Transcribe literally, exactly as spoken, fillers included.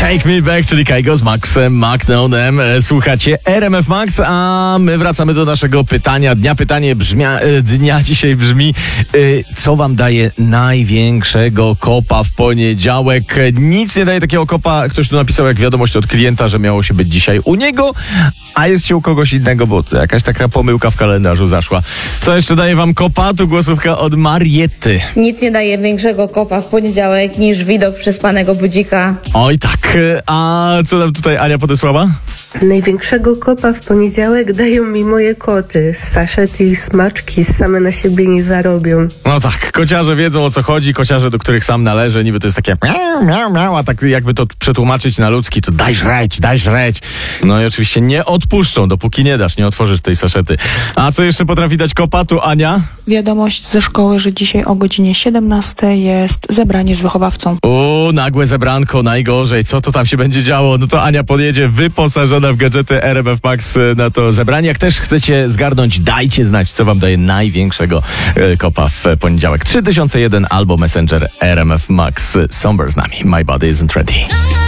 Take Me Back, czyli Kaigo z Maxem McNaughtonem. Słuchacie R M F Max, a my wracamy do naszego pytania dnia. Pytanie brzmia, dnia dzisiaj brzmi, co wam daje największego kopa w poniedziałek? Nic nie daje takiego kopa. Ktoś tu napisał jak wiadomość od klienta, że miało się być dzisiaj u niego, a jest się u kogoś innego, bo jakaś taka pomyłka w kalendarzu zaszła. Co jeszcze daje wam kopa? Tu głosówka od Mariety. Nic nie daje większego kopa w poniedziałek niż widok przespanego budzika. Oj tak, a co nam tutaj Ania podesłała? Największego kopa w poniedziałek dają mi moje koty. Saszety i smaczki same na siebie nie zarobią. No tak, kociarze wiedzą o co chodzi, kociarze, do których sam należy, niby to jest takie miau, miau, miau, a tak jakby to przetłumaczyć na ludzki, to daj żreć, daj żreć. No i oczywiście nie odpuszczą, dopóki nie dasz, nie otworzysz tej saszety. A co jeszcze potrafi dać kopa? Tu Ania? Wiadomość ze szkoły, że dzisiaj o godzinie siedemnastej jest zebranie z wychowawcą. O, nagłe zebranko, najgorzej. Co to tam się będzie działo? No to Ania podjedzie wyposażona w gadżety R M F Max na to zebranie. Jak też chcecie zgarnąć, dajcie znać, co wam daje największego e, kopa w poniedziałek. trzy tysiące jeden albo Messenger R M F Max. Somber z nami. My body isn't ready.